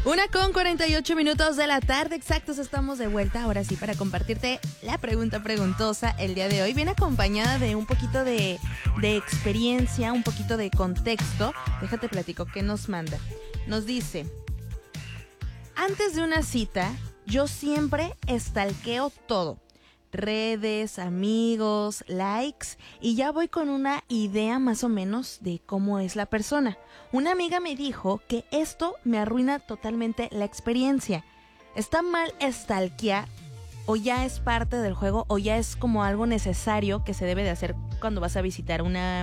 1:48 de la tarde, exactos, estamos de vuelta ahora sí para compartirte la pregunta preguntosa el día de hoy. Viene acompañada de un poquito de experiencia, un poquito de contexto. Déjate platico qué nos manda. Nos dice: antes de una cita, yo siempre stalkeo todo. Redes, amigos, likes, y ya voy con una idea más o menos de cómo es la persona. Una amiga me dijo que esto me arruina totalmente la experiencia. ¿Está mal stalkear o ya es parte del juego o ya es como algo necesario que se debe de hacer cuando vas a visitar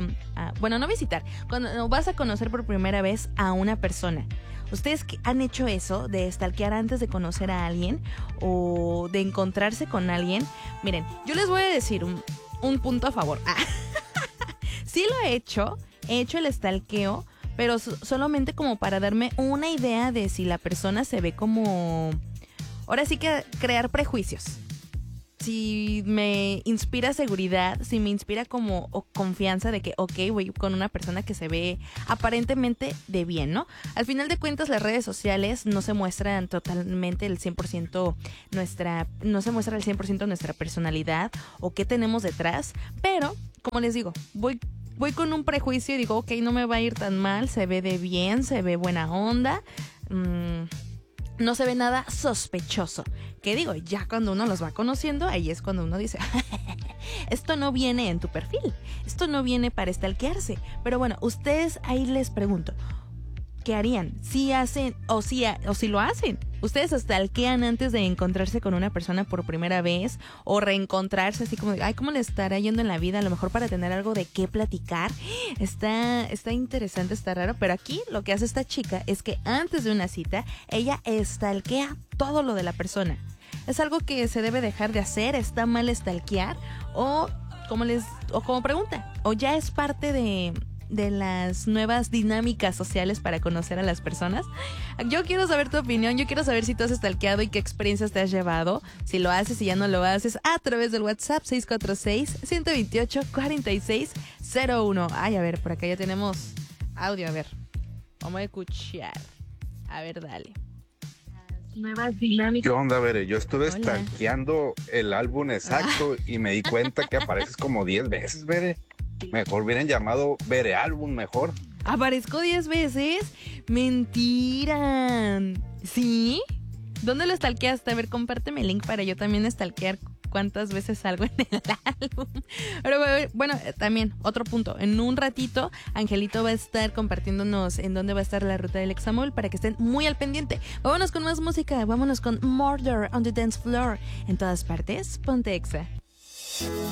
cuando vas a conocer por primera vez a una persona? ¿Ustedes han hecho eso de stalkear antes de conocer a alguien o de encontrarse con alguien? Miren, yo les voy a decir un punto a favor. Sí lo he hecho el stalkeo, pero solamente como para darme una idea de si la persona se ve como... Ahora sí que crear prejuicios. Si me inspira seguridad, si me inspira como confianza de que, ok, voy con una persona que se ve aparentemente de bien, ¿no? Al final de cuentas, las redes sociales no se muestran totalmente el 100% no se muestra el 100% nuestra personalidad o qué tenemos detrás, pero, como les digo, voy con un prejuicio y digo, ok, no me va a ir tan mal, se ve de bien, se ve buena onda, no se ve nada sospechoso. ¿Qué digo? Ya cuando uno los va conociendo, ahí es cuando uno dice, esto no viene en tu perfil, esto no viene para stalkearse. Pero bueno, ustedes ahí les pregunto, ¿qué harían? ¿Si hacen o si lo hacen? ¿Ustedes stalkean antes de encontrarse con una persona por primera vez o reencontrarse así como de, ay, ¿cómo le estará yendo en la vida? A lo mejor para tener algo de qué platicar. Está interesante, está raro, pero aquí lo que hace esta chica es que antes de una cita, ella stalkea todo lo de la persona. ¿Es algo que se debe dejar de hacer? ¿Está mal stalkear? O como pregunta, ¿o ya es parte de las nuevas dinámicas sociales para conocer a las personas? Yo quiero saber tu opinión, yo quiero saber si tú has stalkeado y qué experiencias te has llevado, si lo haces y ya no lo haces, a través del WhatsApp 646-128-4601. Ay, a ver, por acá ya tenemos audio, a ver, vamos a escuchar, a ver, dale. Nuevas dinámicas. ¿Qué onda, Bere? Yo estuve stalkeando el álbum exacto y me di cuenta que apareces como 10 veces, Bere. Mejor hubieran llamado Bere Álbum, mejor. ¿Aparezco 10 veces? ¡Mentira! ¿Sí? ¿Dónde lo stalkeaste? A ver, compárteme el link para yo también stalkear cuántas veces salgo en el álbum. Pero bueno, también, otro punto. En un ratito, Angelito va a estar compartiéndonos en dónde va a estar la ruta del Examol para que estén muy al pendiente. Vámonos con más música, vámonos con Murder on the Dance Floor. En todas partes, ponte Exa.